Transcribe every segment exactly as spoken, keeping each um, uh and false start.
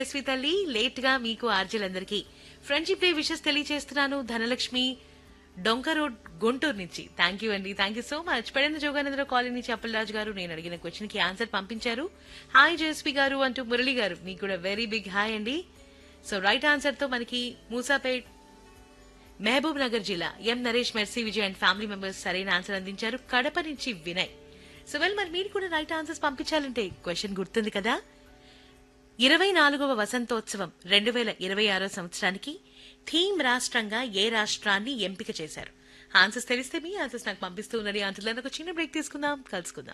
యశ్వి తల్లి లేట్ గా మీకు ఆర్జీలందరికీ ఫ్రెండ్షిప్ డే విషెస్ తెలియజేస్తున్నాను. ధనలక్ష్మి డొంక రోడ్ గుంటూరు నుంచి. థ్యాంక్ యూ అండి, thank you so much. Pedana Jogananda Rao colony నుంచి అప్పలరాజు గారు నేను అడిగిన క్వశ్చన్ కి ఆన్సర్ పంపించారు. హాయ్ జేఎస్పీ గారు అంటూ మురళి గారు మీకు కూడా వెరీ బిగ్ హాయ్ అండి. సో రైట్ ఆన్సర్ తో మనకి మూసాపేట్ మహబూబ్ నగర్ జిల్లా ఎం Naresh mercy Vijay and family members సరైన ఆన్సర్ అందించారు. కడప నుంచి వినయ్. సో వెల్ మరి మీరు కూడా రైట్ ఆన్సర్స్ పంపించాలంటే క్వశ్చన్ గుర్తుంది కదా. ఇరవై నాలుగవ వసంతోత్సవం రెండు వేల ఇరవై ఆరో సంవత్సరానికి థీమ్ రాష్ట్రంగా ఏ రాష్ట్రాన్ని ఎంపిక చేశారు? ఆన్సర్స్ తెలిస్తే మీ ఆన్సర్స్ నాకు పంపిస్తూ ఉన్నది. ఆన్సర్లను ఒక చిన్న బ్రేక్ తీసుకుందాం, కలుసుకుందాం.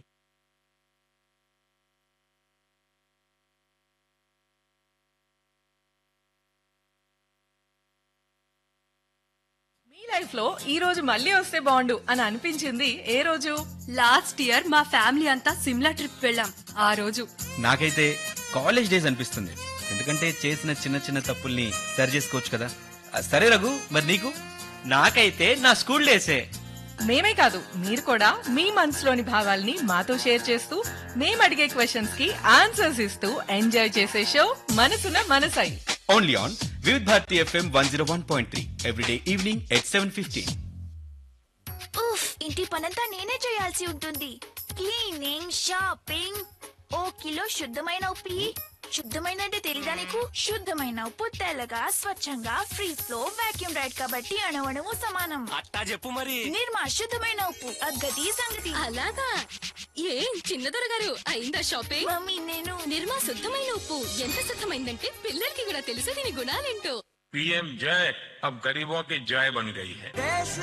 మీ లైఫ్ లో ఈ రోజు మళ్ళీ వస్తే బాగుండు అని అనిపించింది ఏ రోజు? లాస్ట్ ఇయర్ మా ఫ్యామిలీ అంతా సిమ్లా ట్రిప్ వెళ్ళాం. ఆ రోజు నాకైతే కాలేజ్ డేస్ అనిపిస్తుంది. ఎందుకంటే చేసిన చిన్న చిన్న తప్పుల్ని సరి చేసుకోవచ్చు కదా. ఆ, సరే రఘు, మరి నీకు? నాకైతే నా స్కూల్ డేసే. మేమే కాదు, మీరు కూడా మీ మనసులోని భావాల్ని మాతో షేర్ చేస్తూ మేము అడిగే క్వశ్చన్స్ కి ఆన్సర్స్ ఇస్తూ ఎంజాయ్ చేసే షో మనసున మనసై. Only on Vividh Bharati FM one zero one point three everyday evening at seven fifteen. ఉఫ్, ఇంటి పనంతా నేనే చేయాల్సి ఉంటుంది. క్లీనింగ్, షాపింగ్, ఓ కిలో శుద్ధమైన ఉప్పు. శుద్ధమైన అంటే తెలీదా నీకు? శుద్ధమైన ఉప్పు తెల్లగా స్వచ్ఛంగా ఫ్రీ ఫ్లో వాక్యూమ్ రైడ్ కాబట్టి అణువణువు సమానం. అట్టా చెప్పు మరి. నిర్మా శుద్ధమైన ఉప్పు, అగ్గది సంగతి. అలాగా ఏం చిన్నదొర గారు అయిందా షాపింగ్? మమ్మీ నేను నిర్మా శుద్ధమైన ఉప్పు ఎంత శుద్ధమైందంటే పిల్లలకి కూడా తెలుసు దీని గుణాలేంటో. पीएम जय अब गरीबों की जय बन गई है.